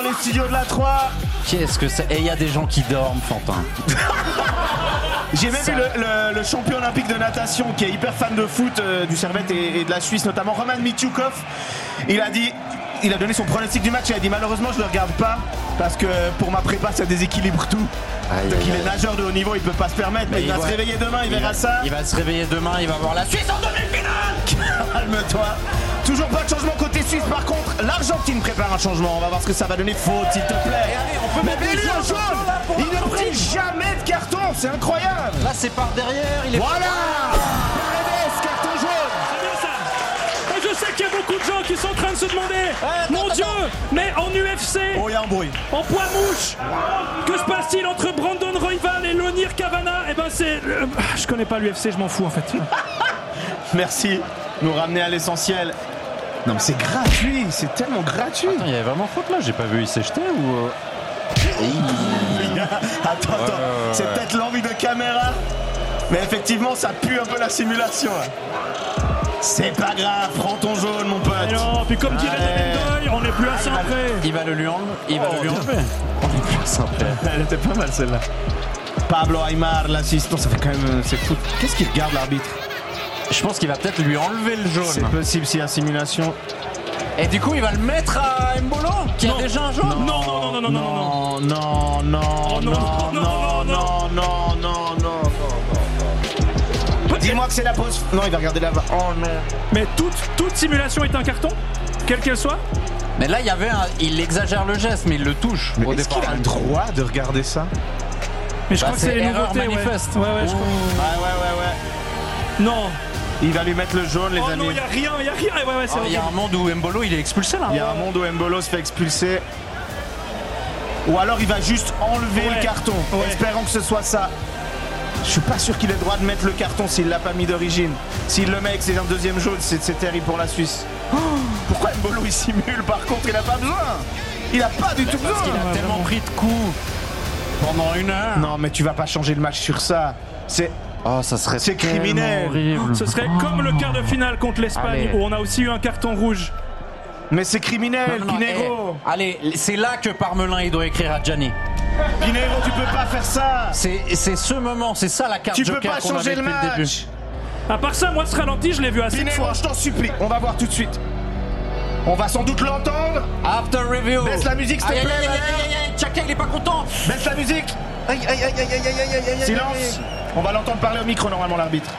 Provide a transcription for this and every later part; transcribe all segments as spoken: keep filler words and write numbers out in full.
les studios de la trois. Qu'est-ce que c'est? Et il y a des gens qui dorment, Fantin. J'ai même ça... vu le, le, le champion olympique de natation qui est hyper fan de foot, euh, du Servette et, et de la Suisse, notamment Roman Michukov. Il a dit, il a donné son pronostic du match. Il a dit malheureusement je le regarde pas parce que pour ma prépa ça déséquilibre tout. Aïe, Donc aïe, il aïe. est nageur de haut niveau, il peut pas se permettre. Mais, mais il, il va, va se réveiller demain, il, il verra va, ça. Il va se réveiller demain, il va voir la Suisse en demi-finale. Calme-toi. Toujours pas de changement côté Suisse. Par contre, l'Argentine prépare un changement. On va voir ce que ça va donner. Faute, s'il te plaît. Et allez, on peut mettre lui en jaune. Il ne prit jamais de carton. C'est incroyable. Là, c'est par derrière. Il est voilà. Paredes, carton jaune. C'est bien ça. Et je sais qu'il y a beaucoup de gens qui sont en train de se demander ouais, mon attends, Dieu, attends. mais en U F C, oh, il y a un bruit. En poids mouche, que se passe-t-il entre Brandon Royval et Lonir Cavana? Eh ben, c'est. Euh, je connais pas l'U F C, je m'en fous en fait. Merci. Nous ramener à l'essentiel. Non mais c'est gratuit, c'est tellement gratuit. Attends, il y avait vraiment faute là, j'ai pas vu, il s'est jeté ou... Attends, attends, ouais, ouais, ouais. C'est peut-être l'envie de caméra. Mais effectivement, ça pue un peu la simulation. C'est pas grave, prends ton jaune mon pote. Et non, puis comme dirait David Doyle, on n'est plus à ça près. Il va le lui enlever, il va oh, le lui enlever. On est plus à ça près. Elle était pas mal celle-là. Pablo Aimar, l'assistant, ça fait quand même... C'est fou. Qu'est-ce qu'il regarde l'arbitre? Je pense qu'il va peut-être lui enlever le jaune. C'est possible s'il y a simulation. Et du coup, il va le mettre à Mbolo qui non. a déjà un jaune. Non, non, non, non, non, non, non, non, non, non, non, non, non, non, non, non. Dis-moi que c'est la pause. Non, il va regarder là-bas. Oh non. Mais toute, toute simulation est un carton, quelle qu'elle soit. Mais là, il y avait un... il exagère le geste, mais il le touche. Mais au est-ce départ. qu'il a le droit de regarder ça? Mais je bah, crois que c'est les erreur nouveautés. manifeste. Ouais, ouais, ouais, je crois. Ouais, ouais, ouais, ouais. Non. Il va lui mettre le jaune, les oh amis. Non, il n'y a rien, il n'y a rien. Ouais, ouais, il oh, y a un monde où Mbolo il est expulsé là. Il y a un monde où Mbolo se fait expulser. Ou alors il va juste enlever ouais. le carton, ouais. espérant que ce soit ça. Je suis pas sûr qu'il ait le droit de mettre le carton s'il l'a pas mis d'origine. S'il le met et que c'est un deuxième jaune, c'est, c'est terrible pour la Suisse. Oh, pourquoi Mbolo il simule? Par contre, il a pas besoin. Il a pas du tout besoin. Parce qu'il a ouais, tellement vraiment. pris de coups pendant une heure. Non, mais tu vas pas changer le match sur ça. C'est Oh, ça serait c'est criminel. Horrible. Ce serait comme le quart de finale contre l'Espagne Allez. où on a aussi eu un carton rouge. Mais c'est criminel, non, non, Pinheiro. Eh, allez, c'est là que Parmelin il doit écrire à Gianni. Pinheiro, tu peux pas faire ça. C'est, c'est ce moment, c'est ça la carte tu joker peux pas changer le match. Le début. À part ça, moi ce ralenti, je l'ai vu assez Pinheiro, de fois. je t'en supplie, on va voir tout de suite. On va sans doute l'entendre. After review. Baisse la musique, s'il te plaît. Chaka, il est pas content. Baisse la musique. Aïe, aïe, aïe, aïe, aïe, aïe, aïe, aïe. Silence. On va l'entendre parler au micro normalement l'arbitre.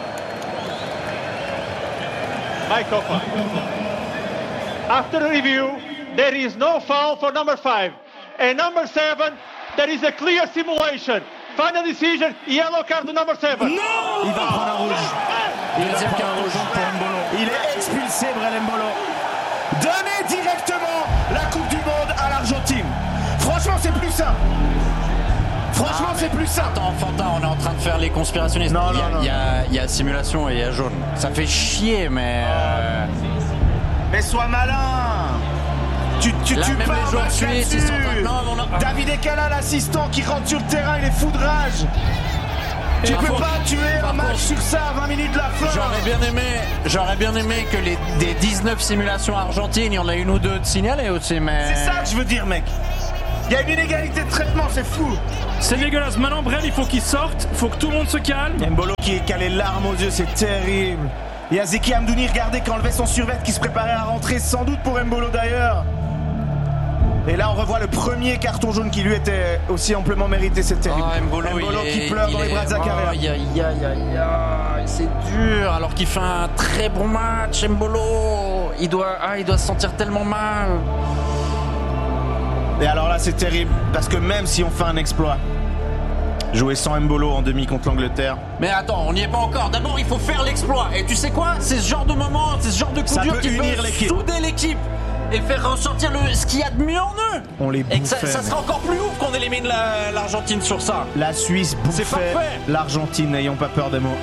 Mike Hoffa. After the review, there is no foul for number five. And number seven, there is a clear simulation. Final decision, yellow card to number seven. Non. Il va prendre un rouge. Il va prendre un rouge pour Mbolo. Il est expulsé, Brel Mbolo. Donnez directement la Coupe du Monde à l'Argentine. Franchement, c'est plus ça. Franchement, ah, c'est plus ça. Attends, Fantin, on est en train de faire les conspirationnistes. Non, il, y a, non, non. Il, y a, il y a simulation et il y a jaune. Ça fait chier, mais. Euh... Mais sois malin. Tu, tu, Là, tu même pars les joueurs suisses, ils sont en train de... non, non, non. David Ekala, l'assistant qui rentre sur le terrain, il est fou de rage. Et tu peux contre, pas tuer un match contre, sur ça à vingt minutes de la fin. J'aurais bien aimé, j'aurais bien aimé que les, des dix-neuf simulations argentines, il y en a une ou deux de signalées aussi, mais. C'est ça que je veux dire, mec. Il y a une inégalité de traitement, c'est fou. C'est dégueulasse. Maintenant, Brel, il faut qu'il sorte. Il faut que tout le monde se calme. Il y a Mbolo qui, qui a les larmes aux yeux, c'est terrible. Il y a Zeki Amdouni, regardez, qui enlevait son survêt, qui se préparait à rentrer, sans doute pour Mbolo d'ailleurs. Et là, on revoit le premier carton jaune qui lui était aussi amplement mérité, c'est terrible. Oh, Mbolo, Mbolo il qui est, pleure il dans est... les bras de Zakaria. Aïe, aïe, aïe, aïe, aïe, c'est dur. Alors qu'il fait un très bon match, Mbolo. Il doit, ah, il doit se sentir tellement mal. Et alors là, c'est terrible, parce que même si on fait un exploit, jouer sans Mbolo en demi contre l'Angleterre. Mais attends, on n'y est pas encore. D'abord, il faut faire l'exploit. Et tu sais quoi? C'est ce genre de moment, c'est ce genre de coup dur qui peut l'équipe. souder l'équipe et faire ressortir le, ce qu'il y a de mieux en eux. On les bouffait. Et que ça, ça sera encore plus ouf qu'on élimine la, l'Argentine sur ça. La Suisse bouffait l'Argentine, n'ayons pas peur des mots.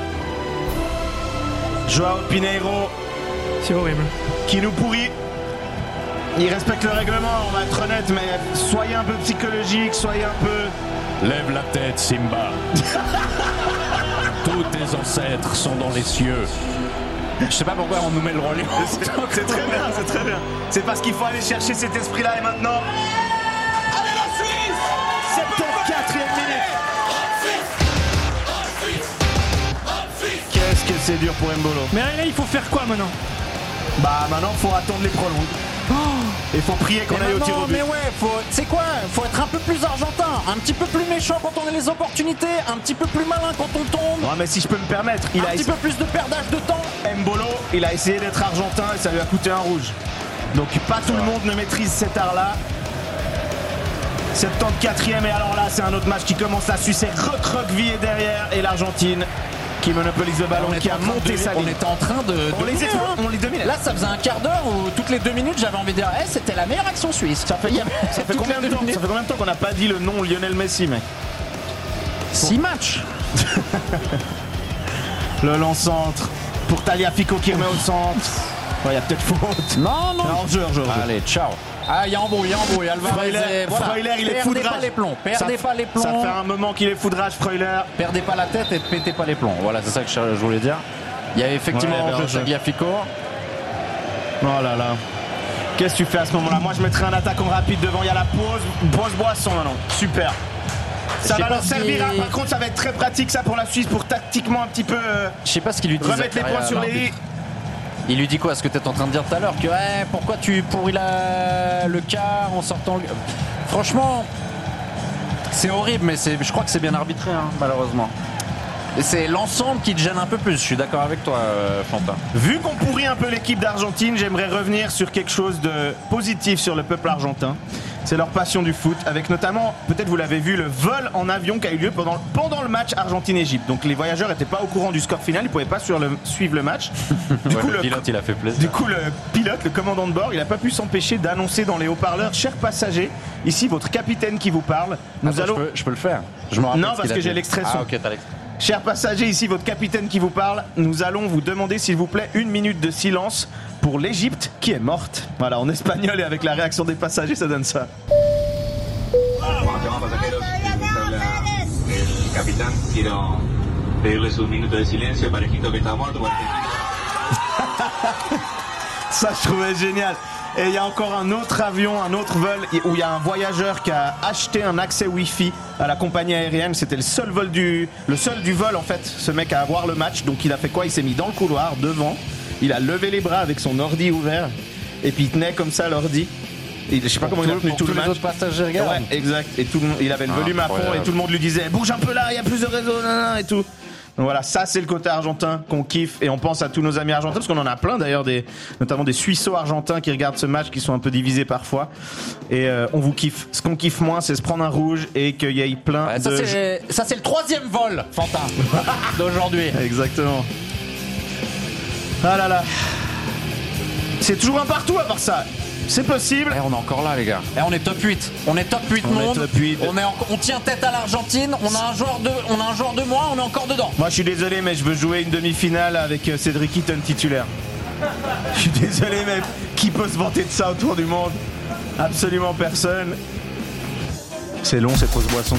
Joao Pinheiro. C'est horrible. Qui nous pourrit. Il respecte le règlement, on va être honnête, mais soyez un peu psychologique, soyez un peu... Lève la tête, Simba. Tous tes ancêtres sont dans les cieux. Je sais pas pourquoi on nous met le relais. C'est, c'est très bien, c'est très bien. C'est parce qu'il faut aller chercher cet esprit-là et maintenant... c'est dur pour Embolo. Mais là, il faut faire quoi maintenant? Bah maintenant, faut attendre les prolonges. Il faut prier qu'on aille au tir au but. Mais ouais, faut, c'est quoi? Faut être un peu plus argentin, un petit peu plus méchant quand on a les opportunités, un petit peu plus malin quand on tombe. Ouais, mais si je peux me permettre, il un a petit essayé... peu plus de perdage de temps. Embolo, il a essayé d'être argentin et ça lui a coûté un rouge. Donc pas tout le monde ne maîtrise cet art-là. soixante-quatrième et alors là, c'est un autre match qui commence à sucer recroquevillé derrière et l'Argentine qui monopolise le ballon, qui a monté sa ligne. On était en train de. On les, dominer, était, hein. on les domine. Là, ça faisait un quart d'heure où toutes les deux minutes, j'avais envie de dire, hey, c'était la meilleure action suisse. Ça fait, ça fait combien de temps Ça fait combien de temps qu'on n'a pas dit le nom Lionel Messi, mec? Six matchs. Le lance-centre pour Tagliafico qui remet au centre. Il ouais, y a peut-être faute. Non, non. Alors, jeu, jeu, jeu. Allez, ciao. Ah, il y a embrouille, il y a embrouille. Alvarez, Freuler, voilà. Freuler, il est Perdez foudrage. pas les plombs. Perdez ça, pas les plombs. Ça fait un moment qu'il est foudrage, Freuler. Perdez pas la tête et pétez pas les plombs. Voilà, c'est ça que je voulais dire. Il y a effectivement ouais, un jeu de Tagliafico. Oh là là. Qu'est-ce que tu fais à ce moment-là? Moi, je mettrais un attaquant rapide devant. Il y a la pause. Pause boisson maintenant. Super. Ça va leur servir. Hein. Par contre, ça va être très pratique ça pour la Suisse pour tactiquement un petit peu. Euh, je sais pas ce qu'il lui dit. Remettre les points sur les i. Il lui dit quoi? Ce que tu étais en train de dire tout à l'heure, que hey, pourquoi tu pourris la... le quart en sortant le... Franchement, c'est horrible, mais c'est... je crois que c'est bien arbitré, hein, malheureusement. Et c'est l'ensemble qui te gêne un peu plus, je suis d'accord avec toi, euh, Fantin. Vu qu'on pourrit un peu l'équipe d'Argentine, j'aimerais revenir sur quelque chose de positif sur le peuple argentin. C'est leur passion du foot, avec notamment, peut-être vous l'avez vu, le vol en avion qui a eu lieu pendant, pendant le match Argentine-Égypte. Donc les voyageurs n'étaient pas au courant du score final, ils ne pouvaient pas sur le, suivre le match. Du ouais, coup, le, le pilote, il a fait plaisir. Du coup, le pilote, le commandant de bord, il n'a pas pu s'empêcher d'annoncer dans les haut-parleurs, chers passagers, ici votre capitaine qui vous parle. Nous Attends, allons... je, peux, je peux le faire. Je me rappelle non, ce parce que j'ai l'extrait son. Ah, ok, t'as l'extrait. Chers passagers, ici votre capitaine qui vous parle. Nous allons vous demander s'il vous plaît une minute de silence pour l'Égypte qui est morte. Voilà, en espagnol et avec la réaction des passagers, ça donne ça. El capitán, quiero pedirles un minuto de silencio, parejito que está muerto. Ça, je trouvais génial. Et il y a encore un autre avion, un autre vol où il y a un voyageur qui a acheté un accès Wi-Fi à la compagnie aérienne. C'était le seul vol du, le seul du vol en fait. Ce mec à avoir le match. Donc il a fait quoi? Il s'est mis dans le couloir devant. Il a levé les bras avec son ordi ouvert et puis il tenait comme ça l'ordi. Et je sais pas pour comment il a tenu tout tout le les match. Autres passagers regardent. Ouais, exact. Et tout le monde, il avait le Ah, volume à fond incroyable. et tout le monde lui disait bouge un peu là, il y a plus de réseau, nan, nan, et tout. Donc voilà, ça c'est le côté argentin qu'on kiffe et on pense à tous nos amis argentins parce qu'on en a plein d'ailleurs, des, notamment des Suisseaux-argentins qui regardent ce match, qui sont un peu divisés parfois. Et euh, on vous kiffe. Ce qu'on kiffe moins, c'est se prendre un rouge et qu'il y ait plein Ouais, de. ça, c'est, ça c'est le troisième vol, Fantin, d'aujourd'hui. Exactement. Ah là là. C'est toujours un partout à part ça. C'est possible. Et on est encore là, les gars. Et on est top huit. On est top huit On est monde. top huit. On, est en- on tient tête à l'Argentine. On a un joueur de, on a un joueur de moins. On est encore dedans. Moi je suis désolé mais je veux jouer une demi-finale avec euh, Cédric Eaton titulaire. Je suis désolé mais qui peut se vanter de ça autour du monde? Absolument personne. C'est long cette fausse boisson.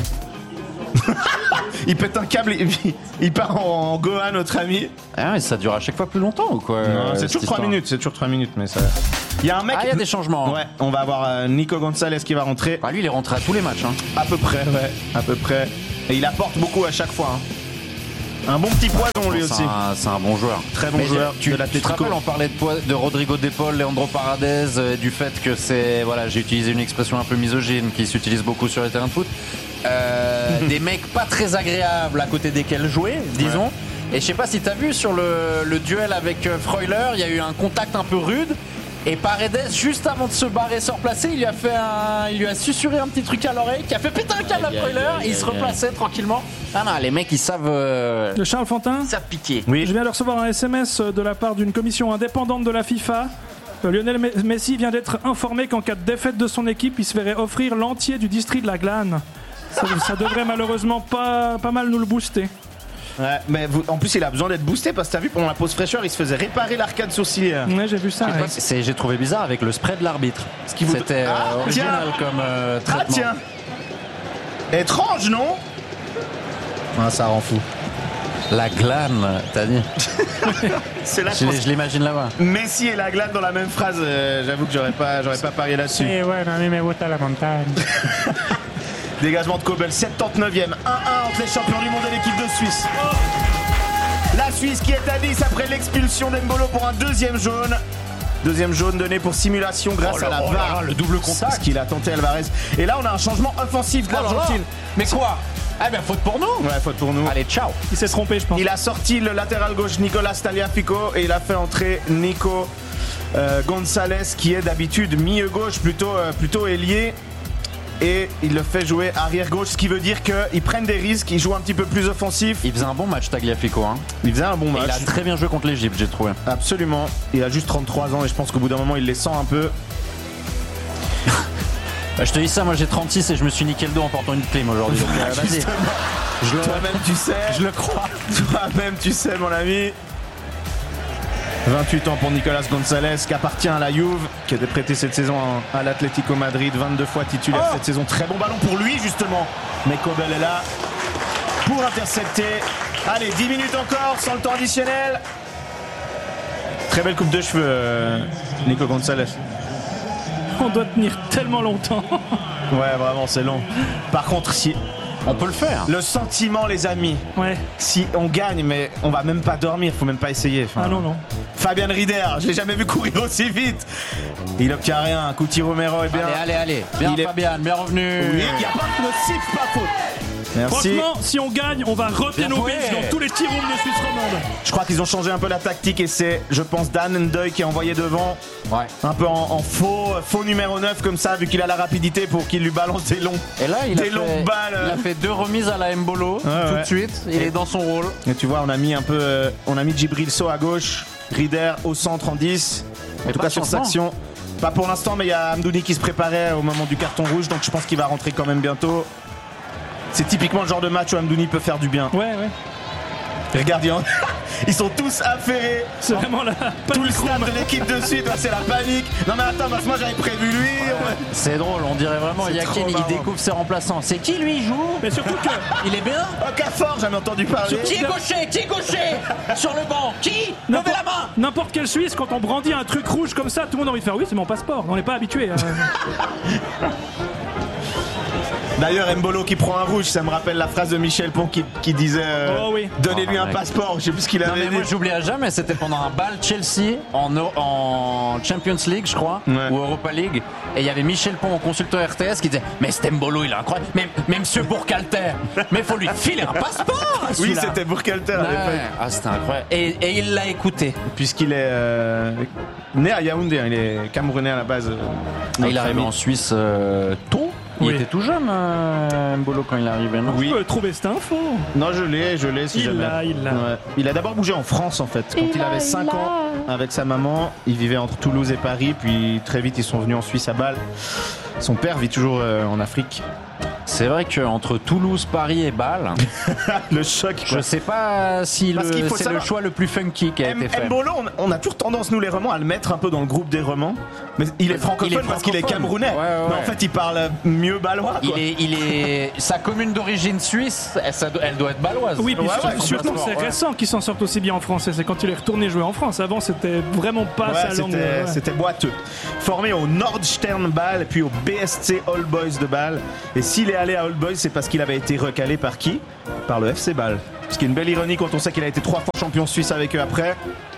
Il pète un câble et puis il part en, en Gohan, notre ami. Ah, et ça dure à chaque fois plus longtemps ou quoi? Non, euh, c'est cette toujours trois histoire minutes, c'est toujours trois minutes mais ça. Il y a un mec. Ah, il y a des changements. Ouais, on va avoir euh, Nico Gonzalez qui va rentrer. Ah, lui, il est rentré à tous les matchs. Hein. À peu près, ouais, à peu près. Et il apporte beaucoup à chaque fois. Hein. Un bon petit poison lui c'est aussi. Un, c'est un bon joueur. Très bon Mais joueur Tu, de tu te l'Atlético. rappelles, on parlait de, poi- de Rodrigo De Paul, Leandro Paredes, euh, du fait que c'est, voilà, j'ai utilisé une expression un peu misogyne qui s'utilise beaucoup sur les terrains de foot. Euh, des mecs pas très agréables à côté desquels jouer, disons. Ouais. Et je sais pas si t'as vu sur le, le duel avec Freuler, il y a eu un contact un peu rude. Et Paredes, juste avant de se barrer, se replacer, il lui a fait un, il lui a susurré un petit truc à l'oreille qui a fait péter un câble à Freuler. Et il se replaçait tranquillement. Ah non, les mecs ils savent, euh, De Charles Fantin. ils savent piquer. Oui. Je viens de recevoir un S M S de la part d'une commission indépendante de la FIFA. Euh, Lionel Messi vient d'être informé qu'en cas de défaite de son équipe, il se verrait offrir l'entier du district de la Glane. Ça, ça devrait malheureusement pas, pas mal nous le booster. Ouais, mais vous, en plus il a besoin d'être boosté parce que t'as vu pendant la pause fraîcheur il se faisait réparer l'arcade sourcilière. Ouais, j'ai vu ça. Je sais pas, Ouais. c'est- j'ai trouvé bizarre avec le spray de l'arbitre. Ce qui vous- C'était euh, Ah, original tiens. comme euh, traitement. Ah tiens. Étrange non? Ah ça rend fou. La glane, t'as dit. C'est la Je, l'ai- je l'imagine là-bas. Messi et la glane dans la même phrase, euh, j'avoue que j'aurais pas, j'aurais pas parié là-dessus. Sí, bueno, a mí me gusta la montagne. Dégagement de Kobel, soixante-dix-neuvième, un un entre les champions du monde et l'équipe de Suisse. La Suisse qui est à dix après l'expulsion d'Embolo pour un deuxième jaune. Deuxième jaune donné pour simulation grâce Oh là, à la oh V A R. là là, le double contact. Ce qu'il a tenté Alvarez. Et là, on a un changement offensif de Oh là là. l'Argentine. Mais quoi? Eh ben, faute pour nous. Ouais, faute pour nous. Allez, ciao. Il s'est trompé, je pense. Il a sorti le latéral gauche Nicolas Tagliafico et il a fait entrer Nico euh, Gonzalez qui est d'habitude milieu gauche, plutôt, euh, plutôt ailier. Et il le fait jouer arrière gauche, ce qui veut dire qu'ils prennent des risques, ils jouent un petit peu plus offensif. Il faisait un bon match, Tagliafico. Hein. Il faisait un bon Et match. il a très bien joué contre l'Égypte, j'ai trouvé. Absolument. Il a juste trente-trois ans et je pense qu'au bout d'un moment, il les sent un peu. Bah, je te dis ça, moi j'ai trente-six et je me suis niqué le dos en portant une clim aujourd'hui. Donc, euh, vas-y. Justement. Je le, Toi-même, tu sais. je le crois. Toi-même, tu sais, mon ami. vingt-huit ans pour Nicolas Gonzalez qui appartient à la Juve, qui a été prêté cette saison à l'Atlético Madrid, vingt-deux fois titulaire Oh. cette saison. Très bon ballon pour lui justement. Mais Kobel est là pour intercepter. Allez, dix minutes encore sans le temps additionnel. Très belle coupe de cheveux, euh, Nico Gonzalez. On doit tenir tellement longtemps. Ouais, vraiment, c'est long. Par contre, si On peut le faire. le sentiment, les amis, Ouais. si on gagne, mais on va même pas dormir, faut même pas essayer. Enfin, Ah non, non. Fabian Rieder, je l'ai jamais vu courir aussi vite. Il obtient rien. Couti Romero est bien. Allez, allez, allez. Bien, Il est- Fabian, bien revenu. Oui, il n'y a pas de siffle, pas faute. Merci. Franchement, si on gagne, on va retenir Bien nos joué. biches dans tous les tea rooms de Suisse romande. Je crois qu'ils ont changé un peu la tactique et c'est, je pense, Dan Ndoye qui est envoyé devant, Ouais. un peu en, en faux, faux numéro neuf comme ça, vu qu'il a la rapidité pour qu'il lui balance des longs. Et là, il a, Des longues fait, balles. il a fait deux remises à la Mbolo tout ouais. de suite. Il est dans son rôle. Et tu vois, on a mis un peu, euh, on a mis Djibril Sow à gauche, Rieder au centre en dix. En Mais tout pas cas de sur cette changement. action. Pas pour l'instant, mais il y a Amdouni qui se préparait au moment du carton rouge, donc je pense qu'il va rentrer quand même bientôt. C'est typiquement le genre de match où Amdouni peut faire du bien. Ouais, ouais. Et regarde, ils sont tous affairés. C'est vraiment la Tout le panique stade room. de l'équipe de suite, ouais, c'est la panique. Non mais attends, parce que moi j'avais prévu lui. on- C'est drôle, on dirait vraiment C'est Yakin, trop il marrant. découvre ses remplaçants. C'est qui lui, il joue? Mais surtout que Il est bien? Oh, Cafort, jamais entendu parler. Qui est gaucher? Qui est gaucher? Sur le banc? Qui? Levez n'importe la main! n'importe quel Suisse, quand on brandit un truc rouge comme ça, tout le monde a envie de faire oui, c'est mon passeport. On n'est pas habitué. hein. D'ailleurs, Mbolo qui prend un rouge, ça me rappelle la phrase de Michel Pont qui, qui disait euh, Oh oui. donnez-lui Oh, un mec. passeport. Je sais plus ce qu'il Non avait mais dit. moi j'oublierai jamais, c'était pendant un bal Chelsea en, Eu- en Champions League je crois, Ouais. ou Europa League, et il y avait Michel Pont, consultant R T S, qui disait mais Stembolo il est incroyable, mais, mais monsieur Bourcalter, mais faut lui filer un passeport à Oui, celui-là. c'était Bourcalter à Ouais. l'époque. Ah c'était incroyable, et, et il l'a écouté. Puisqu'il est euh, né à Yaoundé, hein, il est camerounais à la base. euh, Ah, il notre est arrivé famille. en Suisse euh, tôt. Il Oui. était tout jeune, euh, Mbolo, quand il est arrivé, non? Oui. Tu peux trouver cette info. Non, je l'ai, je l'ai si Il jamais. l'a, il l'a. Ouais. Il a d'abord bougé en France en fait. Quand il, avait cinq ans, avec sa maman, il vivait entre Toulouse et Paris, puis très vite ils sont venus en Suisse à Bâle. Son père vit toujours euh, en Afrique. C'est vrai qu'entre Toulouse, Paris et Bâle, Le choc. je quoi. sais pas si Parce le- qu'il faut c'est le savoir- choix le plus funky qui a M- été fait. Mbolo, on, on a toujours tendance, nous les romans, à le mettre un peu dans le groupe des romans. Mais il est francophone Il est parce qu'il est francophone. camerounais. Ouais, ouais, Mais en ouais. fait, il parle mieux balois. Quoi. Il est, il est, sa commune d'origine suisse, elle, ça doit- elle doit être baloise. Oui, puis Ouais, surtout, ouais, surtout, complètement, c'est ouais. récent qu'ils s'en sortent aussi bien en français. C'est quand il est retourné jouer en France. Avant, c'était vraiment pas Ouais, sa langue. c'était, ouais. c'était boiteux. Formé au Nordstern Bâle, puis au B S C All Boys de Bâle. Et s'il est allé à All Boys, c'est parce qu'il avait été recalé par qui? Par le F C Bâle. Ce qui est une belle ironie quand on sait qu'il a été trois fois champion suisse avec eux après.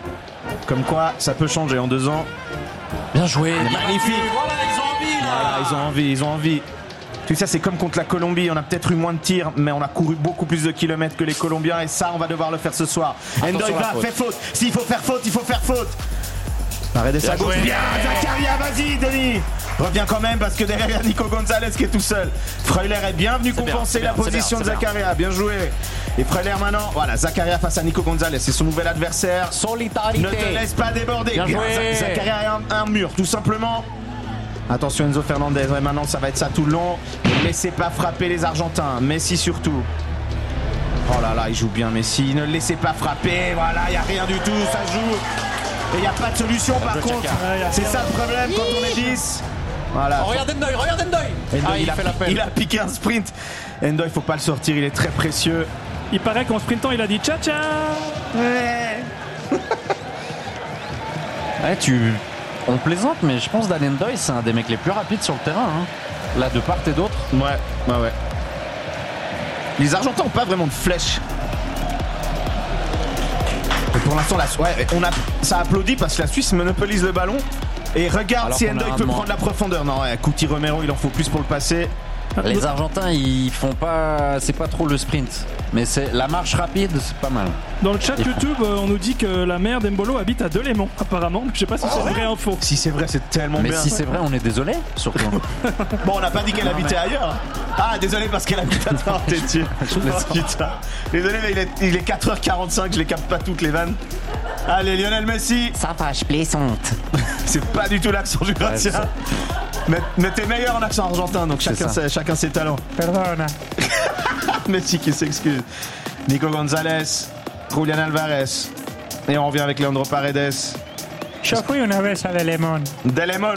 Comme quoi, ça peut changer en deux ans. Bien joué. Magnifique. Voilà, ils ont envie là. Voilà, ils ont envie, ils ont envie. Tu sais, c'est comme contre la Colombie, on a peut-être eu moins de tirs, mais on a couru beaucoup plus de kilomètres que les Colombiens, et ça, on va devoir le faire ce soir. Attention Ndoye à la va, faute. fait faute. S'il faut faire faute, il faut faire faute. Arrête de sa Bien gauche. joué. Bien, Zakaria, vas-y, Denis. Reviens quand même parce que derrière, il y a Nico Gonzalez qui est tout seul. Freuler est bien venu C'est bien, compenser c'est la bien, c'est position bien, de c'est bien. Zakaria. Bien joué. Et Freuler maintenant, voilà, Zakaria face à Nico Gonzalez. C'est son nouvel adversaire. Solidarité. Ne te laisse pas déborder. Bien joué. Z- Zakaria a un, un mur, tout simplement. Attention Enzo Fernandez, ouais, maintenant ça va être ça tout le long. Ne laissez pas frapper les Argentins, Messi surtout. Oh là là, il joue bien Messi, ne le laissez pas frapper, voilà, il n'y a rien du tout, ça joue. Et il n'y a pas de solution par joue contre. Chaka. Ouais, y a C'est rien. ça le problème quand on est dix. Voilà. Oh, regarde Ndoye, regarde Ndoye. Ndoye, Ah, il, a, fait l'appel. il a piqué un sprint. Ndoye, il faut pas le sortir, il est très précieux. Il paraît qu'en sprintant, il a dit tcha tcha. Ouais, tu... On plaisante, mais je pense Dan Ndoye, c'est un des mecs les plus rapides sur le terrain. hein. Là, de part et d'autre. Ouais, ouais, ouais. Les Argentins n'ont pas vraiment de flèche. Pour l'instant, la, ouais, on a, ça applaudit parce que la Suisse monopolise le ballon. Et regarde Alors si qu'on a Endoy un peut man- prendre la profondeur. Non, ouais, Couti Romero, il en faut plus pour le passer. Les Argentins, ils font pas, c'est pas trop le sprint, mais c'est la marche rapide, c'est pas mal. Dans le chat YouTube, euh, on nous dit que la mère d'Embolo habite à Delémont, apparemment. Je sais pas si c'est Oh, vrai info. Si c'est vrai, c'est tellement Mais bien. si c'est vrai, on est désolé, surtout. Bon, on n'a pas dit qu'elle habitait ailleurs. Ah, désolé parce qu'elle habite à Tours, t'es dessus. Oh, putain. Désolé, mais il est, il est quatre heures quarante-cinq, je les capte pas toutes les vannes. Allez, Lionel Messi. Ça va, je plaisante. C'est pas du tout l'accent du Grazia. Ouais, mais, mais t'es meilleur en accent argentin, donc chacun, ça. ses, chacun ses talents. Perdona. Messi qui s'excuse. Nico Gonzalez, Julian Alvarez. Et on revient avec Leandro Paredes. Yo fui una vez a Delemon. Delemon.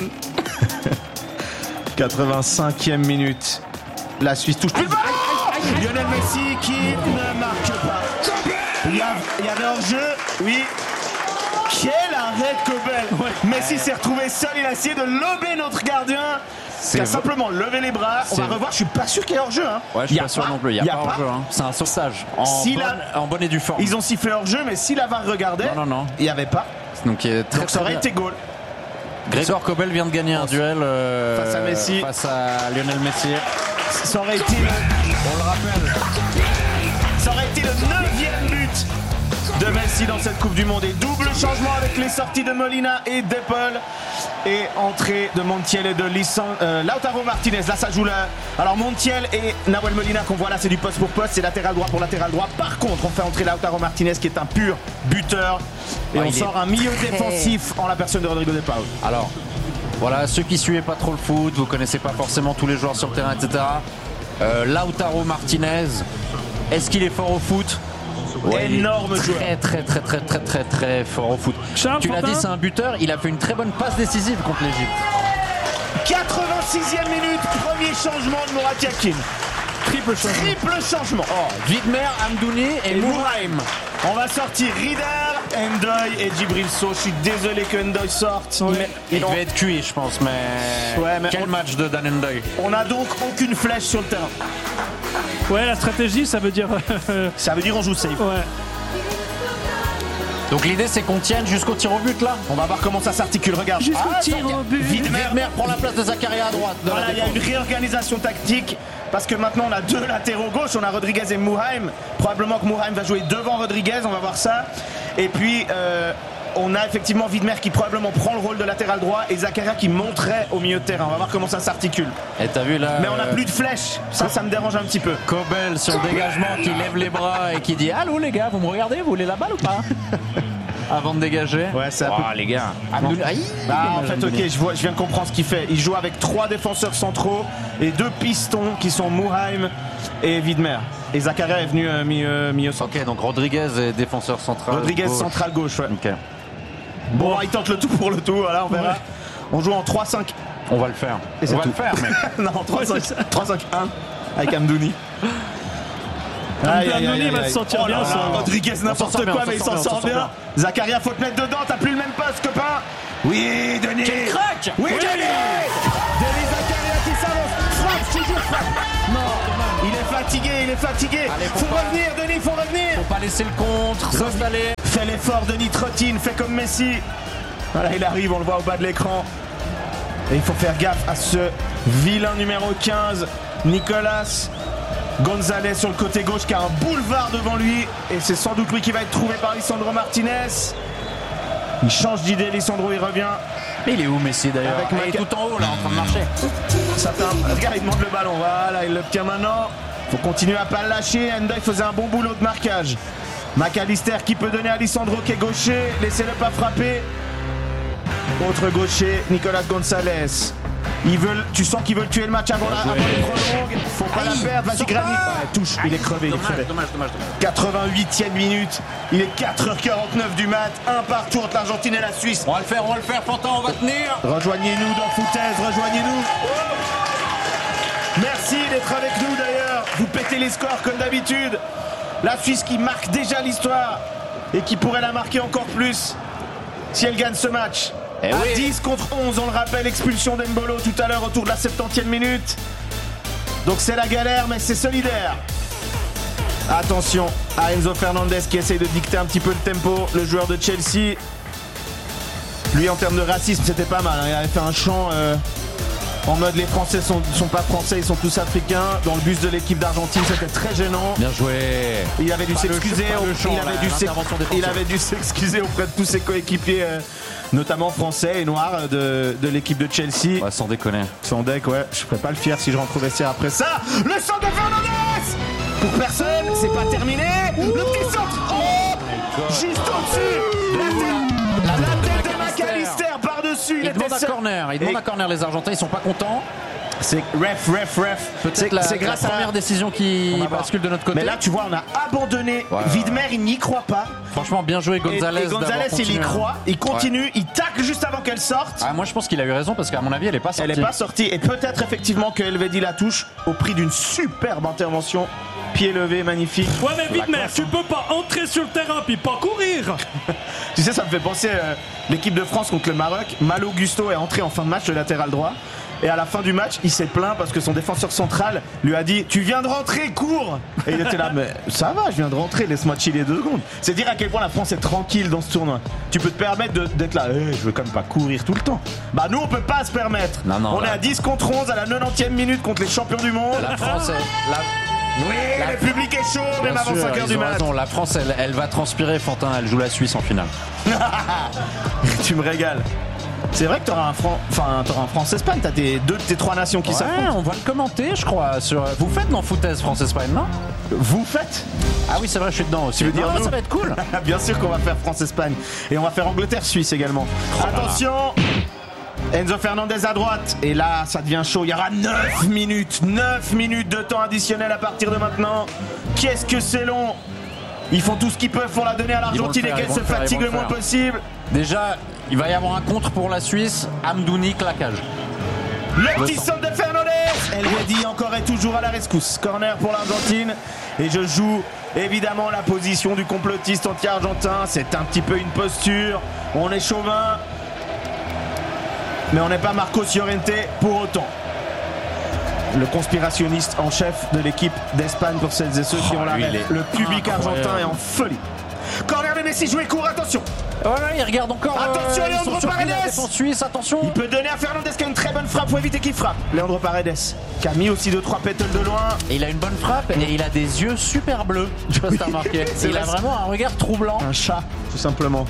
quatre-vingt-cinquième minute. La Suisse touche plus. Lionel Messi qui ne marque pas. Il y, a, il y avait hors-jeu, oui. Quel arrêt de Kobel. Messi s'est retrouvé seul, il a essayé de lober notre gardien. Il a vrai. simplement levé les bras. On C'est va revoir, je suis pas sûr qu'il y ait hors-jeu. Hein. Ouais, je Il suis y a pas sûr pas- non plus. Il y a, il y pas hors-jeu. Hein. C'est un sauvetage. En, Si bonne, la- en bonne et due forme. Ils ont sifflé hors-jeu, mais si la V A R regardait, Non, non, non. il n'y avait pas. Donc, il est très, Donc ça très aurait bien. été goal. Grégor Kobel vient de gagner un duel euh, Face à Messi. face à Lionel Messi. Ça aurait été le... On le rappelle. Ça aurait été le neuvième but de Messi dans cette Coupe du Monde. Et double changement avec les sorties de Molina et d'Epol. Et entrée de Montiel et de Lissan, euh, Lautaro Martinez. Là, ça joue là. Alors, Montiel et Nahuel Molina qu'on voit là, c'est du poste pour poste. C'est latéral droit pour latéral droit. Par contre, on fait entrer Lautaro Martinez qui est un pur buteur. Et Ouais, on il sort est un milieu très- défensif en la personne de Rodrigo de Paul. Alors, voilà, ceux qui suivaient pas trop le foot, vous connaissez pas forcément tous les joueurs sur le terrain, et cetera. Euh, Lautaro Martinez, est-ce qu'il est fort au foot? Ouais, il est Énorme joueur. Très, très, très, très, très, très, très fort au foot. Charles Tu l'as Fortin dit, c'est un buteur. Il a fait une très bonne passe décisive contre l'Égypte. quatre-vingt-sixième minute, premier changement de Mourad Yakin. Triple changement. Triple changement. Oh, Widmer, Amdouni et, Et Mourad. Mourhaim. On va sortir Rieder, Endoy et Djibril Sow. Je suis désolé que Endoy sorte. Mais Il et on, devait être cuit, je pense, mais, Ouais, mais quel on- match de Dan Endoy. on a donc aucune flèche sur le terrain. Ouais, la stratégie, ça veut dire. euh, Ça veut dire on joue safe. ouais. Donc l'idée, c'est qu'on tienne jusqu'au tir au but, là. On va voir comment ça s'articule. Regarde. Jusqu'au Ah, tir ça- au but. Widmer. Widmer prend la place de Zakaria à droite. De Voilà, la il y a une défense. réorganisation tactique parce que maintenant on a deux latéraux gauche, on a Rodriguez et Mourhaim. Probablement que Mourhaim va jouer devant Rodriguez, on va voir ça. Et puis euh, on a effectivement Widmer qui probablement prend le rôle de latéral droit et Zakaria qui monterait au milieu de terrain. On va voir comment ça s'articule. Et t'as vu là Mais on n'a euh, plus de flèches, ça ça me dérange un petit peu. Kobel sur le dégagement qui lève les bras et qui dit allô les gars, vous me regardez, vous voulez la balle ou pas? Avant de dégager. Ouais, c'est un Oh, peu- les gars. Amdouni- Aïe, Ah, en dommage, fait, Amdouni. ok, je, vois, je viens de comprendre ce qu'il fait. Il joue avec trois défenseurs centraux et deux pistons qui sont Mourhaim et Widmer. Et Zakaria est venu euh, milieu, milieu centre. Ok, donc Rodriguez est défenseur central. Rodriguez gauche. central gauche, ouais. Ok, Bon, il tente le tout pour le tout, voilà, on verra. On joue en trois cinq. on va le faire. Et c'est on va tout. le faire, mec. Non, Ouais, c'est ça. trois cinq un avec Amdouni. Amdouni va se sentir Oh là bien, là, ça. Rodriguez On s'en n'importe sort bien, quoi, on mais il s'en s'en sort sort bien, on bien. s'en Zakaria, faut te mettre dedans, t'as plus le même poste, copain. Oui, Denis. Quel crack. Oui, Oui. Denis. Denis Zakaria qui s'avance. Frappe, toujours frappe. Non, il est fatigué, il est fatigué. Allez, faut faut pas- revenir, Denis, faut revenir. Faut pas laisser le contre, s'installer. Fais l'effort, Denis Trottine, fais comme Messi. Voilà, il arrive, on le voit au bas de l'écran. Et il faut faire gaffe à ce vilain numéro quinze, Nicolas Gonzalez sur le côté gauche qui a un boulevard devant lui. Et c'est sans doute lui qui va être trouvé par Lisandro Martinez. Il change d'idée, Lisandro, il revient. Mais il est où Messi d'ailleurs? Avec Il est Maca- tout en haut là, en train de marcher. Ça fait un... Regarde, il demande le ballon. Voilà, il l'obtient maintenant. Faut continuer à pas le lâcher. Endoy faisait un bon boulot de marquage. McAllister qui peut donner à Lisandro qui est gaucher. Laissez-le pas frapper. Autre gaucher, Nicolas Gonzalez. Ils veulent, tu sens qu'ils veulent tuer le match avant, la, avant les prolongues. Faut pas la Aïe, perdre. Vas-y, sors Granit. pas. Ouais, touche, il est crevé. Il est Dommage, crevé. dommage, dommage, dommage. quatre-vingt-huitième minute. Il est quatre heures quarante-neuf du mat. Un partout entre l'Argentine et la Suisse. On va le faire, on va le faire, Fantin, on va tenir. Rejoignez-nous dans Foutaise, rejoignez-nous. Merci d'être avec nous d'ailleurs. Vous pétez les scores comme d'habitude. La Suisse qui marque déjà l'histoire et qui pourrait la marquer encore plus si elle gagne ce match. Eh à oui. dix contre onze, on le rappelle, expulsion d'Embolo tout à l'heure autour de la septantième minute. Donc c'est la galère, mais c'est solidaire. Attention à Enzo Fernandez qui essaye de dicter un petit peu le tempo, le joueur de Chelsea. Lui, en termes de racisme, c'était pas mal. Hein. Il avait fait un chant euh, en mode les Français sont, sont pas français, ils sont tous africains. Dans le bus de l'équipe d'Argentine, c'était très gênant. Bien joué. Il avait dû Pas s'excuser. le- pas le chant, Il avait la- dû s'ex- l'intervention des il Français. avait dû s'excuser auprès de tous ses coéquipiers, euh, notamment français et noirs de, de l'équipe de Chelsea. Ouais, sans déconner. Son deck, ouais, je ferais pas le fier si je rentre au vestiaire après ça. Le centre de Fernandez. Pour personne, c'est pas terminé. Le petit centre. Oh, juste au-dessus. La tête, la tête de McAllister par-dessus. Il était demande un seul. corner. Il demande Et- un corner. Les Argentins, ils sont pas contents. C'est ref, ref, ref. Peut-être C'est la, c'est la grâce à première décision qui On va voir. bascule de notre côté. Mais là, tu vois, on a abandonné. Ouais, ouais, Widmer, il n'y croit pas. Franchement, bien joué Et, Gonzalez. et Gonzalez, d'avoir il y continué. croit. Il continue. Il tacle juste avant qu'elle sorte. Ah, moi, je pense qu'il a eu raison parce qu'à mon avis, elle est pas sortie. Elle n'est pas sortie. Et peut-être effectivement que Elvedi la touche au prix d'une superbe intervention. Pied levé, magnifique. Ouais, mais Widmer, tu peux pas entrer sur le terrain puis pas courir. Tu sais, ça me fait penser euh, l'équipe de France contre le Maroc. Malo Gusto est entré en fin de match de latéral droit. Et à la fin du match, il s'est plaint parce que son défenseur central lui a dit tu viens de rentrer, cours. Et il était là, mais ça va, je viens de rentrer, laisse-moi chiller deux secondes. C'est dire à quel point la France est tranquille dans ce tournoi. Tu peux te permettre de- d'être là, Eh, je veux quand même pas courir tout le temps. Bah nous, on peut pas se permettre. Non, non, on là- est à dix contre onze à la quatre-vingtième minute contre les champions du monde. La France, est, la, Oui, La- le public est chaud, même bien avant sûr, cinq heures ils du ont match. raison. La France, elle, elle va transpirer. Fantin, elle joue la Suisse en finale. Tu me régales. C'est vrai que t'auras un Fran... enfin, t'auras un France-Espagne, t'as tes deux de tes trois nations qui Ouais, s'affrontent. on va le commenter, je crois. Sur... Vous faites dans Foutaise France-Espagne, non? Vous faites. Ah oui, c'est vrai, je suis dedans aussi. Tu veux dire Non, nous ça va être cool. Bien sûr qu'on va faire France-Espagne. Et on va faire Angleterre-Suisse également. Attention, Enzo Fernandez à droite. Et là, ça devient chaud. Il y aura neuf minutes. neuf minutes de temps additionnel à partir de maintenant. Qu'est-ce que c'est long. Ils font tout ce qu'ils peuvent pour la donner à l'Argentine Ils vont le et faire, qu'elle ils se vont le faire, fatigue ils vont le le moins faire. possible. Déjà, il va y avoir un contre pour la Suisse. Amdouni, claquage. Le petit centre de Fernandez. Elvedi encore et toujours à la rescousse. Corner pour l'Argentine. Et je joue évidemment la position du complotiste anti-argentin. C'est un petit peu une posture. On est chauvin. Mais on n'est pas Marcos Llorente pour autant. Le conspirationniste en chef de l'équipe d'Espagne pour celles et ceux qui Oh, ont la lui, rêve. il est Le public incroyable. argentin est en folie. Corner de Messi, joué court, attention. Ouais, ouais, il regarde encore. Attention, ils Leandro sont surpris de la Paredes. défense suisse, attention. Il peut donner à Fernandez qui a une très bonne frappe. Faut éviter qu'il frappe. Leandro Paredes qui a mis aussi deux trois pétales de loin. Et il a une bonne frappe et il a des yeux super bleus. Je sais pas si t'as remarqué. c'est Il a vrai. vraiment un regard troublant. Un chat, tout simplement.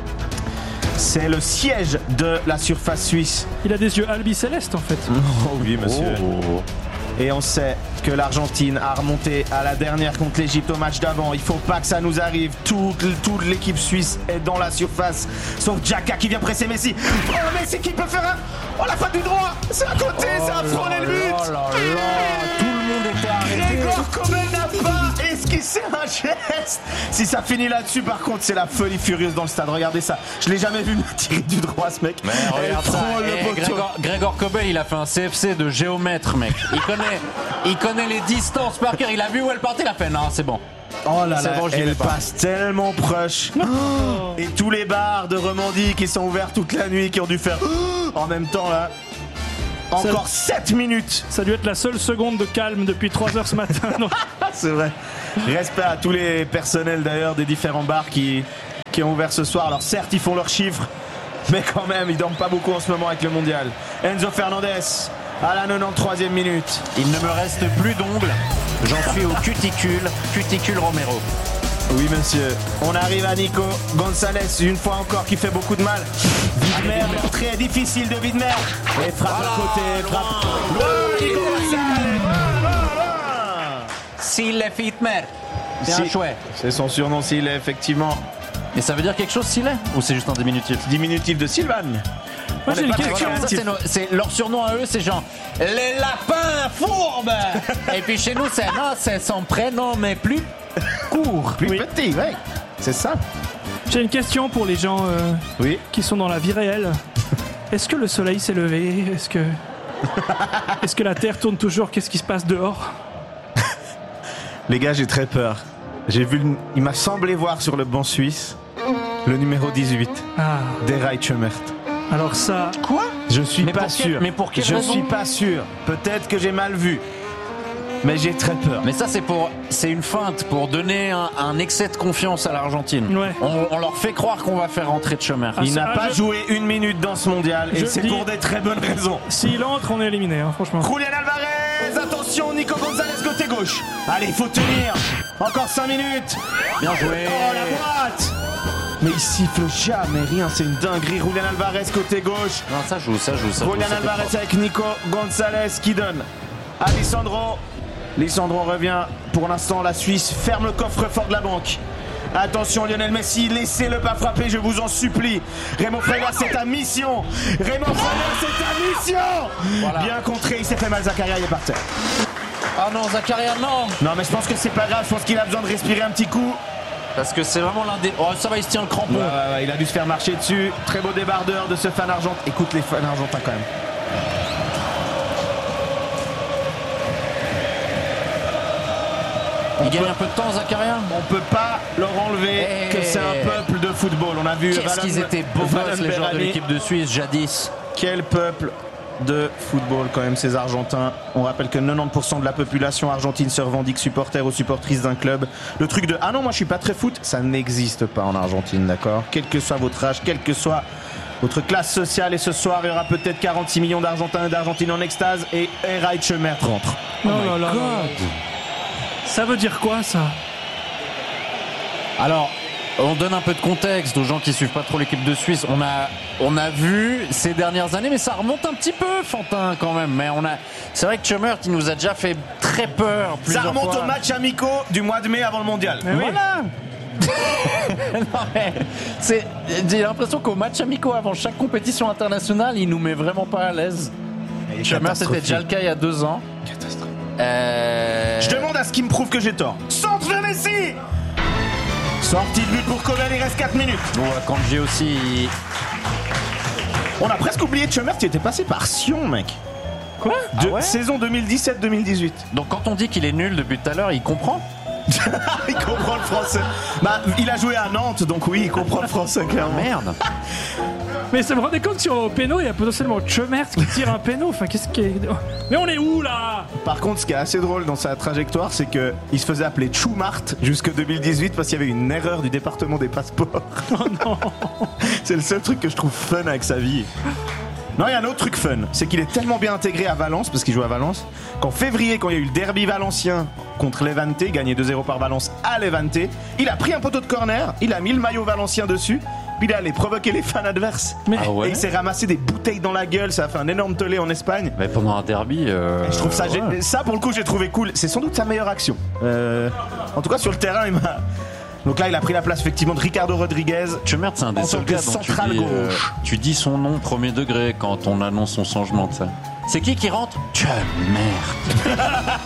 C'est le siège de la surface suisse. Il a des yeux albicélestes en fait. Oh oui, Oh. Et on sait que l'Argentine a remonté à la dernière contre l'Égypte au match d'avant. Il faut pas que ça nous arrive. Toute, toute l'équipe suisse est dans la surface. Sauf Xhaka qui vient presser Messi. Oh, Messi qui peut faire un... Oh, la frappe du droit. C'est à côté, ça a frôlé le but. Oh là là, tout le monde était arrêté. Grégor Kobel n'a pas esquissé un geste. Si ça finit là-dessus, par contre, c'est la folie furieuse dans le stade. Regardez ça. Je l'ai jamais vu me tirer du droit, ce mec. Mais Elle regarde ça. frôle le Eh, poteau. Grégor, Grégor Kobel, il a fait un C F C de géomètre, mec. Il connaît, il connaît les distances par cœur. Il a vu où elle partait, il a fait non, c'est bon. Oh là C'est là, bon, j'y vais elle pas. passe tellement proche. Oh, et tous les bars de Romandie qui sont ouverts toute la nuit, qui ont dû faire oh, en même temps là. Encore sept minutes. Ça a dû être la seule seconde de calme depuis trois heures ce matin. Donc, C'est vrai. Respect à tous les personnels d'ailleurs des différents bars qui, qui ont ouvert ce soir. Alors certes, ils font leurs chiffres, mais quand même, ils dorment pas beaucoup en ce moment avec le mondial. Enzo Fernandez à la quatre-vingt-treizième minute. Il ne me reste plus d'ongles. J'en suis au cuticule. Cuticule Romero. Oui, monsieur. On arrive à Nico Gonzalez, une fois encore, qui fait beaucoup de mal. Widmer, l'entrée est difficile de Widmer. Et frappe à côté, frappe. Loin, Nico Gonzalez. Loin, loin. S'il est Fitmer. C'est un Si. chouette. C'est son surnom s'il est effectivement Et ça veut dire quelque chose s'il est? Ou c'est juste un diminutif? diminutif de Sylvan. moi j'ai une pas question. d'accord. Ça, c'est nos- c'est leur surnom à eux, c'est genre les lapins fourbes. Et puis chez nous, c'est non, c'est son prénom mais plus court. Plus Oui. petit, ouais. C'est ça. J'ai une question pour les gens euh, Oui. qui sont dans la vie réelle. Est-ce que le soleil s'est levé? Est-ce que est-ce que la Terre tourne toujours? Qu'est-ce qui se passe dehors? Les gars, j'ai très peur. J'ai vu, le- il m'a semblé voir sur le banc suisse le numéro dix-huit, Ah, Derayt Schemert. alors ça. Quoi? Je suis Mais pas pour quel- sûr. mais pour quelle Je raison suis pas sûr. Peut-être que j'ai mal vu. Mais j'ai très peur. Mais ça, c'est pour, c'est une feinte pour donner un, un excès de confiance à l'Argentine. Ouais. On, on leur fait croire qu'on va faire rentrer Tchouamér. Ah, Il ça- n'a ah, pas je- joué une minute dans ce mondial et Je c'est dis- pour des très bonnes raisons. S'il entre, on est éliminé, hein, franchement. Julian Alvarez, attention, Nico Gonzalez côté gauche. Allez, il faut tenir. Encore cinq minutes. Bien joué. Oh la boîte. Mais il siffle jamais rien, c'est une dinguerie. Julian Alvarez côté gauche. Non, ça joue, ça joue, ça joue. Julian ça fait Alvarez fort. avec Nico Gonzalez qui donne à Lisandro. Lisandro revient. Pour l'instant, la Suisse ferme le coffre-fort de la banque. Attention, Lionel Messi, laissez-le pas frapper, je vous en supplie. Raymond Freyler, c'est ta mission. Raymond Freyler, c'est ta mission. Voilà. Bien contré, il s'est fait mal. Zakaria, il est par terre. Ah non, Zakaria, non. Non, mais je pense que c'est pas grave. Je pense qu'il a besoin de respirer un petit coup. Parce que c'est vraiment l'un des. Oh, ça va, il se tient le crampon. Ouais, ouais, ouais, il a dû se faire marcher dessus. Très beau débardeur de ce fan argentin. Écoute les fans argentins quand même. Il gagne un peu de temps, Zakaria. On peut pas leur enlever Eh. que c'est un peuple de football. On a vu Qu'est-ce Valon- qu'ils étaient beaux Valon gosses, les joueurs de Berami. l'équipe de Suisse, jadis. Quel peuple de football quand même ces Argentins. On rappelle que quatre-vingt-dix pour cent de la population argentine se revendique supporter ou supportrice d'un club. Le truc de « Ah non, moi je suis pas très foot », ça n'existe pas en Argentine, d'accord ? Quel que soit votre âge, quelle que soit votre classe sociale. Et ce soir, il y aura peut-être quarante-six millions d'Argentins et d'Argentines en extase. Et Eraich Tchouamér rentre. Oh là là là là. Ça veut dire quoi, ça? Alors, on donne un peu de contexte aux gens qui suivent pas trop l'équipe de Suisse. On a, on a vu ces dernières années, mais ça remonte un petit peu, Fantin, quand même. Mais on a, c'est vrai que Tchouamér, qui nous a déjà fait très peur Ça plusieurs remonte fois. au match amicaux du mois de mai avant le mondial. Mais oui. Voilà. Non, mais c'est, j'ai l'impression qu'au match amicaux avant chaque compétition internationale, il nous met vraiment pas à l'aise. Tchouamér, c'était déjà le cas il y a deux ans. Catastrophe. Euh... Je demande à ce qui me prouve que j'ai tort. Centre de Messi. Sortie de but pour Kovel, il reste quatre minutes. Bon, quand j'ai aussi. il- On a presque oublié Tchouamér, tu étais passé par Sion, mec. Quoi? De Ah ouais saison deux mille dix-sept deux mille dix-huit. Donc quand on dit qu'il est nul depuis tout à l'heure, il comprend. Il comprend le français. Bah, il a joué à Nantes, donc oui, il comprend le français, clairement. Merde. Mais ça me rendait compte sur au péno, il y a potentiellement Tchouamér qui tire un péno. Enfin, qu'est-ce qui est... Mais on est où, là? Par contre, ce qui est assez drôle dans sa trajectoire, c'est qu'il se faisait appeler Tchoumart jusque deux mille dix-huit parce qu'il y avait une erreur du département des passeports. Oh non. C'est le seul truc que je trouve fun avec sa vie. Non, il y a un autre truc fun, c'est qu'il est tellement bien intégré à Valence, parce qu'il joue à Valence, qu'en février, quand il y a eu le derby valencien contre Levante, gagné deux zéro par Valence à Levante, il a pris un poteau de corner, il a mis le maillot valencien dessus, puis il est allé provoquer les fans adverses. Mais Ah ouais. Et il s'est ramassé des bouteilles dans la gueule, ça a fait un énorme tollé en Espagne. Mais pendant un derby. euh, Et je trouve ça, ouais. gé- ça pour le coup, j'ai trouvé cool. C'est sans doute sa meilleure action. Euh, en tout cas, sur le terrain, il m'a. Donc là, il a pris la place effectivement de Ricardo Rodriguez. Tchouamér, c'est un des En seuls tant que gars dont tu central dis, euh, gauche. tu dis son nom premier degré quand on annonce son changement de ça. C'est qui qui rentre? Tchouamér.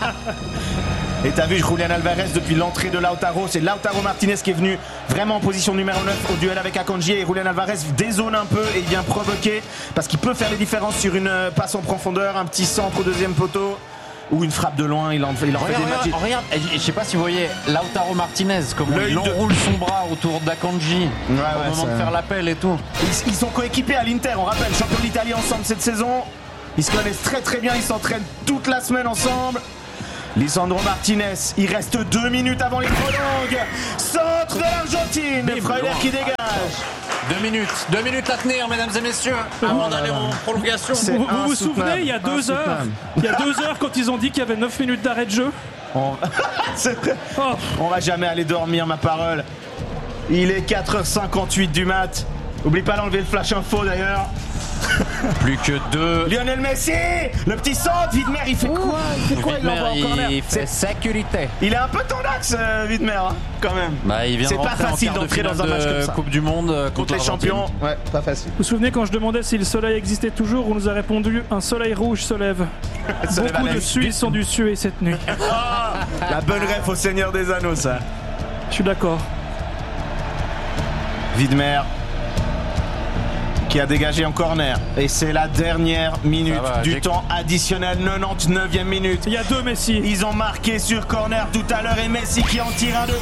Et t'as vu Julian Alvarez depuis l'entrée de Lautaro, c'est Lautaro Martinez qui est venu vraiment en position numéro neuf au duel avec Akanji, et Julian Alvarez dézone un peu et il vient provoquer parce qu'il peut faire les différences sur une euh, passe en profondeur, un petit centre au deuxième poteau ou une frappe de loin, il en, il en fait Regarde, des regarde, matchs. regarde. Et Je sais pas si vous voyez Lautaro Martinez, comment L'œil il de- enroule son bras autour d'Akanji Ouais, au ouais, moment ça- de faire l'appel et tout. Ils, ils sont coéquipés à l'Inter, on rappelle, champion d'Italie ensemble cette saison. Ils se connaissent très très bien, ils s'entraînent toute la semaine ensemble. Lisandro Martinez, il reste deux minutes avant les prolongues. Centre de l'Argentine, et Freuler qui dégage. Deux minutes, deux minutes à tenir, mesdames et messieurs, avant d'aller en prolongation. C'est Vous vous, vous insoutenable, souvenez, il y a deux heures, insoutenable. il y a deux heures, quand ils ont dit qu'il y avait neuf minutes d'arrêt de jeu. On... C'est vrai. Oh. On va jamais aller dormir, ma parole. Il est quatre heures cinquante-huit du mat. Oublie pas d'enlever le flash info d'ailleurs. Plus que deux. Lionel Messi, le petit centre, Widmer, il fait quoi Il fait quoi Il l'envoie en corner. il fait C'est- sécurité. Il est un peu tendax, euh, Widmer, hein, quand même. Bah, il vient C'est de pas rentrer en facile quart de d'entrer finale dans un match de comme ça. Coupe du Monde euh, contre, Contre les l'Argentine. champions, ouais, pas facile. Vous vous souvenez quand je demandais si le soleil existait toujours, on nous a répondu un soleil rouge se lève. Se lève à Beaucoup la de nuit. Suisses ont dû suer cette nuit. La bonne ref au Seigneur des Anneaux, ça. Je suis d'accord. Widmer qui a dégagé en corner. Et c'est la dernière minute Ça va, du j'ai- temps additionnel, quatre-vingt-dix-neuvième minute. Il y a deux Messi. Ils ont marqué sur corner tout à l'heure et Messi qui en tire un de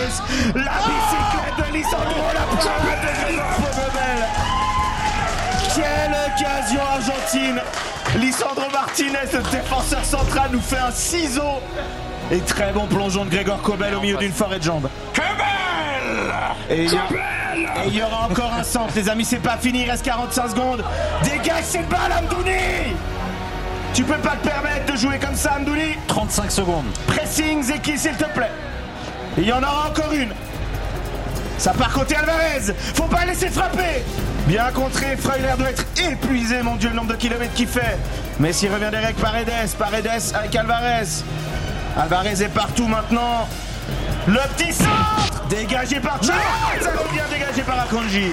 plus. La bicyclette de Lisandro, la pointe de Philippe Bobel. Quelle occasion argentine. Lisandro Martinez, le défenseur central, nous fait un ciseau. Et très bon plongeon de Gregor Kobel au milieu d'une forêt de jambes. Kobel Et il y, a... il y aura encore un centre, les amis, c'est pas fini, il reste quarante-cinq secondes. Dégage cette balle, Amdouni. Tu peux pas te permettre de jouer comme ça, Amdouni. trente-cinq secondes. Pressing, Zeki, s'il te plaît. Il y en aura encore une. Ça part côté Alvarez. Faut pas laisser frapper. Bien contré, Freuler doit être épuisé, mon Dieu, le nombre de kilomètres qu'il fait. Messi revient derrière Paredes. Paredes avec Alvarez. Alvarez est partout maintenant. Le petit centre dégagé par Charles. Ça revient dégagé par Akanji.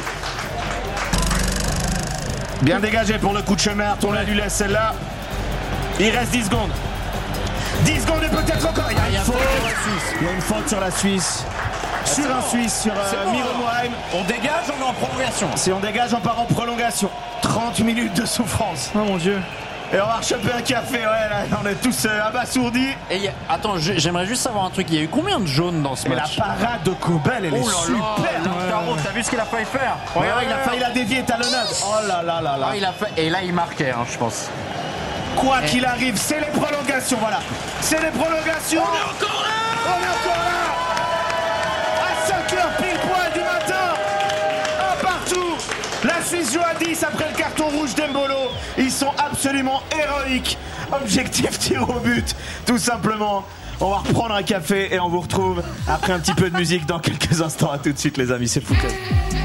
Bien dégagé pour le coup de chemin. On la lui laisse celle-là. Il reste dix secondes. dix secondes et peut-être encore. Il y a une faute. Il y a une faute sur la Suisse. Sur un Suisse, sur euh, Miro Mohaim. On dégage, on est en prolongation. Si on dégage, on part en prolongation. trente minutes de souffrance. Oh mon Dieu. Et on va rechoper un café, ouais, là, on est tous euh, abasourdis. Et y a... Attends, je- j'aimerais juste savoir un truc. Il y a eu combien de jaunes dans ce Et la match? parade de Kobel, elle est Oh là là, super. Lautaro, t'as vu ce qu'il a failli faire? Ouais, ouais, il a failli la dévier, talonnade. Oh là là là là. Ah, il a fait... Et là, il marquait, hein, je pense. Quoi qu'il arrive, c'est les prolongations, voilà. C'est les prolongations. On est encore là. On est encore là. À cinq heures pile poil du matin. Un partout. La Suisse joue à dix après le carton rouge d'Embolo. Ils sont absolument héroïques. Objectif tir au but, tout simplement. On va reprendre un café et on vous retrouve après un petit peu de musique dans quelques instants. À tout de suite, les amis, c'est Foucault.